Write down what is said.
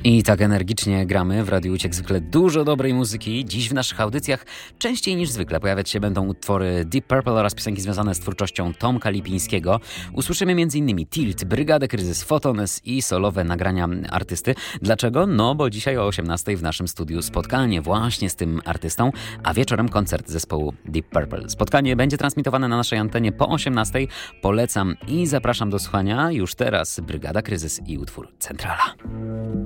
I tak energicznie gramy w Radiu Uciek, zwykle dużo dobrej muzyki. Dziś w naszych audycjach częściej niż zwykle pojawiać się będą utwory Deep Purple oraz piosenki związane z twórczością Tomka Lipińskiego. Usłyszymy m.in. Tilt, Brygadę Kryzys, Photoness i solowe nagrania artysty. Dlaczego? No bo dzisiaj o 18:00 w naszym studiu spotkanie właśnie z tym artystą, a wieczorem koncert zespołu Deep Purple. Spotkanie będzie transmitowane na naszej antenie po 18:00. Polecam i zapraszam do słuchania już teraz Brygada Kryzys i utwór Centrala.